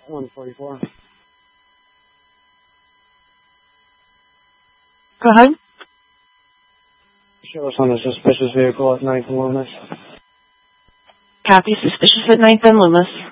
144. Go ahead. Show us on a suspicious vehicle at 9th and Loomis. Copy. Suspicious at 9th and Loomis.